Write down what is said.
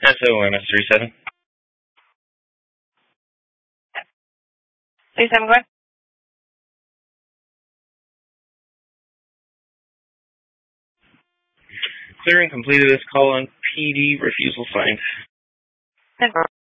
SOMS 37. 37, go ahead. Clearing completed this call on PD refusal signed.